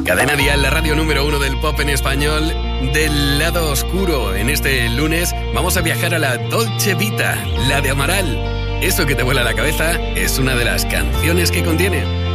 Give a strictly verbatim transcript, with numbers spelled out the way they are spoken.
Cadena Dial, la radio número uno del pop en español, del lado oscuro. En este lunes vamos a viajar a la Dolce Vita, la de Amaral. Eso que te vuela la cabeza es una de las canciones que contiene.